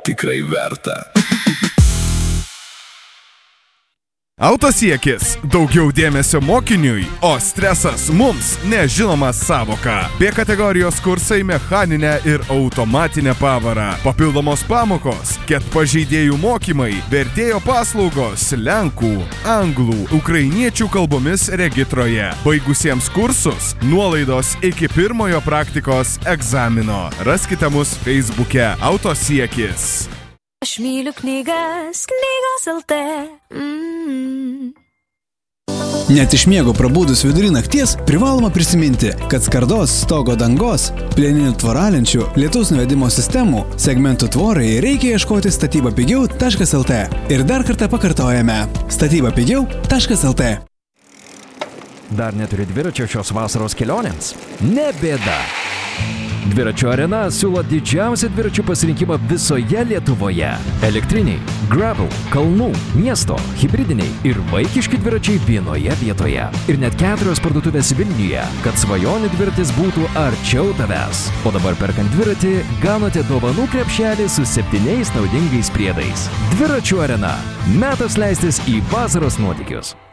tikrai verta. Autosiekis – daugiau dėmesio mokiniui, o stresas mums nežinoma savoka. B kategorijos kursai mechaninę ir automatinę pavarą. Papildomos pamokos, pažeidėjų mokymai, vertėjo paslaugos lenkų, anglų, ukrainiečių kalbomis regitroje. Baigusiems kursus nuolaidos iki pirmojo praktikos egzamino. Raskite mus Facebook'e Autosiekis. Aš myliu knygas, knygos LT. Net iš miego prabudus vidury nakties privaloma prisiminti, kad skardos, stogo dangos, plieninių tvoralenčių, lietaus nuvedimo sistemų, segmentų tvorai reikia ieškoti statybapigiau.lt. Ir dar kartą pakartojame – statybapigiau.lt. Dar neturi dviračio šios vasaros kelionėms? Ne bėda. Dviračių arena siūlo didžiausią dviračių pasirinkimą visoje Lietuvoje. Elektriniai, gravel, kalnų, miesto, hibridiniai ir vaikiški dviračiai vienoje vietoje. Ir net 4 parduotuvės Vilniuje, kad svajonių dviratis būtų arčiau tavęs. O dabar perkant dviratį, gaunate dovanų krepšelį su 7 naudingais priedais. Dviračių arena. Metas leistis į vasaros nuotykius.